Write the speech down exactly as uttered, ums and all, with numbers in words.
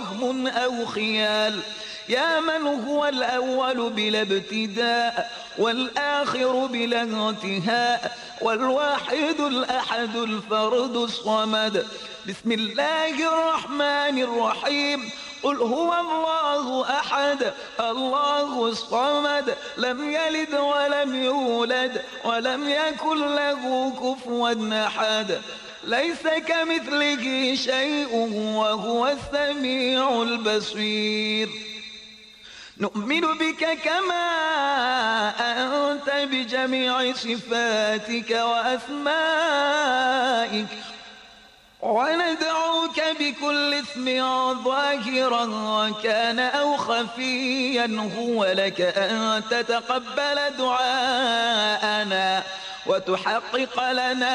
وهم أو خيال، يا من هو الأول بلا ابتداء والآخر بلا انتهاء والواحد الأحد الفرد الصمد. بسم الله الرحمن الرحيم. قل هو الله أحد الله الصمد لم يلد ولم يولد ولم يكن له كفوا أحد. ليس كمثله شيء وهو السميع البصير. نؤمن بك كما أنت بجميع صفاتك وأسمائك، وندعوك بكل اسم ظاهرا كان أو خفيا هو لك أن تتقبل دعاءنا وتحقق لنا